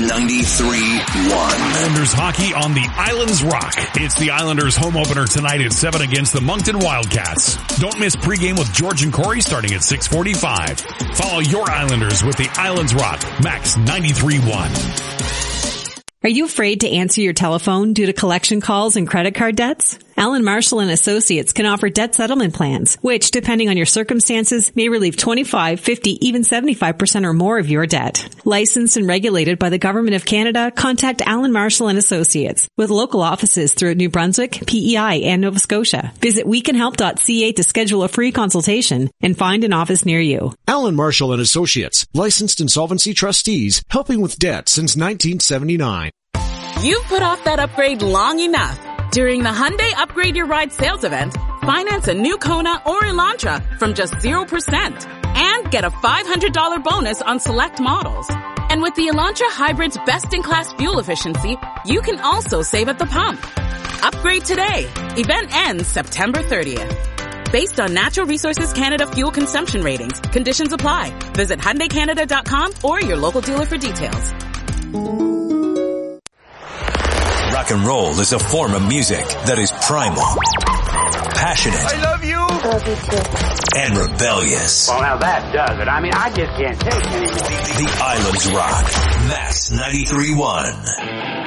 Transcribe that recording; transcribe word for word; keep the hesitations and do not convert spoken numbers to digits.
ninety-three point one. Islanders hockey on the Islands Rock. It's the Islanders home opener tonight at seven against the Moncton Wildcats. Don't miss pregame with George and Corey starting at six forty-five. Follow your Islanders with the Islands Rock. Max ninety-three point one. Are you afraid to answer your telephone due to collection calls and credit card debts? Allen Marshall and Associates can offer debt settlement plans, which, depending on your circumstances, may relieve twenty-five, fifty, even seventy-five percent or more of your debt. Licensed and regulated by the Government of Canada, contact Allen Marshall and Associates with local offices throughout New Brunswick, P E I, and Nova Scotia. Visit we can help dot c a to schedule a free consultation and find an office near you. Allen Marshall and Associates, licensed insolvency trustees, helping with debt since nineteen seventy-nine. You've put off that upgrade long enough. During the Hyundai Upgrade Your Ride sales event, finance a new Kona or Elantra from just zero percent and get a five hundred dollars bonus on select models. And with the Elantra Hybrid's best-in-class fuel efficiency, you can also save at the pump. Upgrade today. Event ends September thirtieth. Based on Natural Resources Canada fuel consumption ratings, conditions apply. Visit Hyundai Canada dot com or your local dealer for details. Rock and roll is a form of music that is primal, passionate, I love you, love you too, and rebellious. Well, now that does it. I mean, I just can't take it anymore. The Islands Rock. Max ninety-three point one.